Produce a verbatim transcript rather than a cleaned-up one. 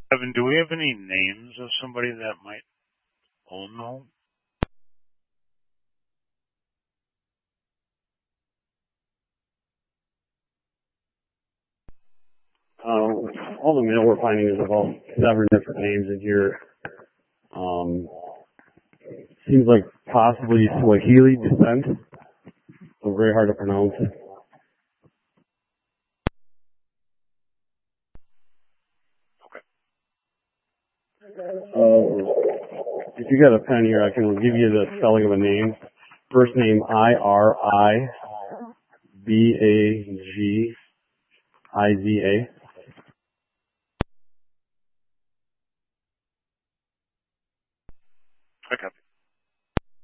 Evan, do we have any names of somebody that might own the home? Uh, all the mail we're finding is about seven different names in here. Um, seems like possibly Swahili descent, so very hard to pronounce. Okay. Uh, if you got a pen here, I can give you the spelling of a name. First name I R I B A G I Z A. Okay.